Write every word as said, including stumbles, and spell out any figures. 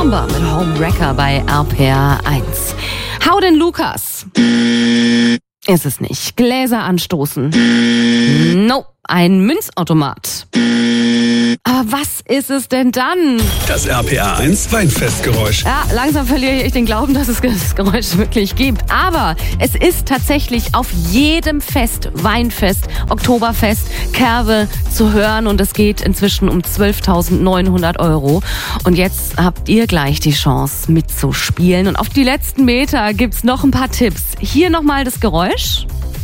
Bomber mit Homewrecker bei R P R eins. Hau den Lukas. Ist es nicht. Gläser anstoßen. No, ein Münzautomat. Aber was ist es denn dann? Das R P R eins Weinfestgeräusch. Ja, langsam verliere ich den Glauben, dass es das Geräusch wirklich gibt. Aber es ist tatsächlich auf jedem Fest, Weinfest, Oktoberfest, Kerwe zu hören. Und es geht inzwischen um zwölftausendneunhundert Euro. Und jetzt habt ihr gleich die Chance mitzuspielen. Und auf die letzten Meter gibt's noch ein paar Tipps. Hier nochmal das Geräusch.